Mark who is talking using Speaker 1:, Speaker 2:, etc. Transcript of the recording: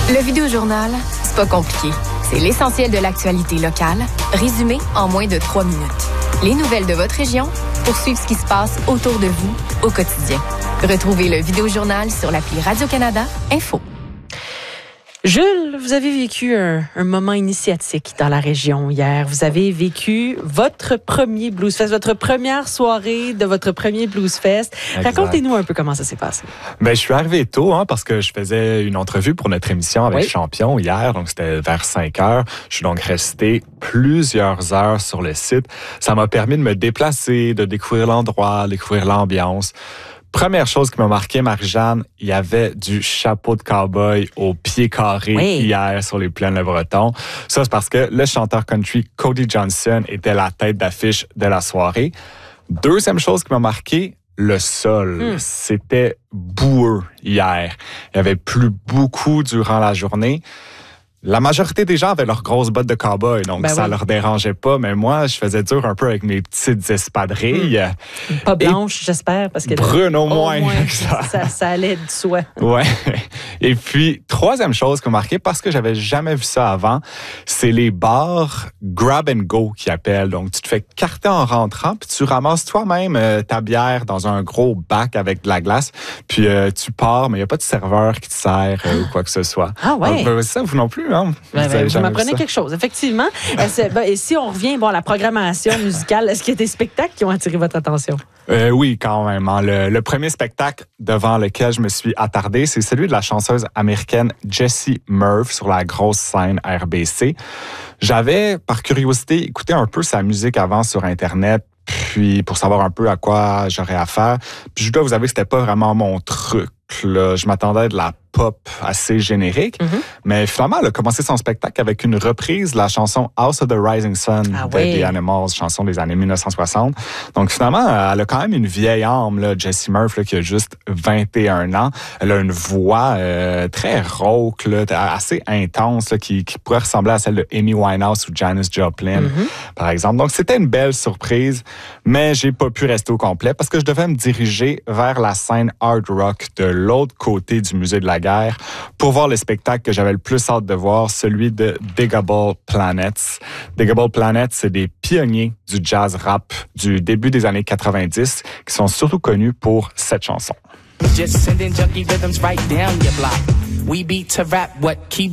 Speaker 1: Le Vidéojournal, c'est pas compliqué. C'est l'essentiel de l'actualité locale, résumé en moins de 3 minutes. Les nouvelles de votre région pour suivre ce qui se passe autour de vous au quotidien. Retrouvez le Vidéojournal sur l'appli Radio-Canada Info.
Speaker 2: Jules, vous avez vécu un moment initiatique dans la région hier. Vous avez vécu votre premier Blues Fest, votre première soirée de votre premier Blues Fest. Exact. Racontez-nous un peu comment ça s'est passé.
Speaker 3: Je suis arrivé tôt parce que je faisais une entrevue pour notre émission avec Champion hier, donc c'était vers 5 heures. Je suis donc resté plusieurs heures sur le site. Ça m'a permis de me déplacer, de découvrir l'endroit, découvrir l'ambiance. Première chose qui m'a marqué, Marie-Jeanne, il y avait du chapeau de cow-boy au pied carré hier sur les plaines Le Breton. Ça, c'est parce que le chanteur country Cody Johnson était la tête d'affiche de la soirée. Deuxième chose qui m'a marqué, le sol. C'était boueux hier. Il y avait plu beaucoup durant la journée. La majorité des gens avaient leurs grosses bottes de cow-boy, donc ça leur dérangeait pas. Mais moi, je faisais dur un peu avec mes petites espadrilles.
Speaker 2: Pas blanches, j'espère, parce que
Speaker 3: brune au moins.
Speaker 2: Ça allait de soi.
Speaker 3: Ouais. Et puis, troisième chose qui m'a marqué, parce que j'avais jamais vu ça avant, c'est les bars grab and go qu'ils appellent. Donc, tu te fais carter en rentrant, puis tu ramasses toi-même ta bière dans un gros bac avec de la glace, puis tu pars, mais il n'y a pas de serveur qui te sert ou quoi que ce soit.
Speaker 2: Ah ouais?
Speaker 3: Donc, ça, vous non plus.
Speaker 2: Vous m'apprenez quelque chose, effectivement. Et si on revient à la programmation musicale, est-ce qu'il y a des spectacles qui ont attiré votre attention?
Speaker 3: Oui, quand même. Le premier spectacle devant lequel je me suis attardé, c'est celui de la chanteuse américaine Jessie Murph sur la grosse scène RBC. J'avais, par curiosité, écouté un peu sa musique avant sur Internet, puis pour savoir un peu à quoi j'aurais affaire. Puis je dois vous avouer que c'était pas vraiment mon truc. Là. Je m'attendais à de la pop assez générique, mais finalement, elle a commencé son spectacle avec une reprise de la chanson House of the Rising Sun de The Animals, chanson des années 1960. Donc finalement, elle a quand même une vieille âme, là, Jessie Murph, là, qui a juste 21 ans. Elle a une voix très rauque, là, assez intense, là, qui pourrait ressembler à celle de Amy Winehouse ou Janis Joplin, par exemple. Donc c'était une belle surprise, mais j'ai pas pu rester au complet parce que je devais me diriger vers la scène hard rock de l'autre côté du musée de la guerre pour voir le spectacle que j'avais le plus hâte de voir, celui de Digable Planets. Digable Planets, c'est des pionniers du jazz rap du début des années 90 qui sont surtout connus pour cette chanson. Just sending junkie rhythms right down your block. We beat to rap what keep